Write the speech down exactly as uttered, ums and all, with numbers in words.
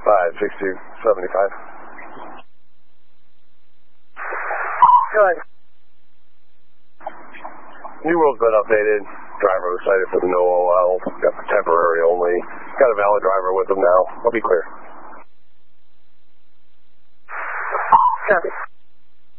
five six two seven five. Good. New World's been updated. Driver was cited for the no O L. Got the temporary only. Got a valid driver with him now. I'll be clear. Copy.